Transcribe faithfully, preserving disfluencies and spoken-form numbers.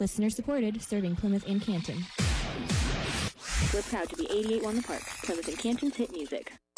Listener supported, serving Plymouth and Canton. We're proud to be eighty-eight one The Park, Plymouth and Canton's hit music.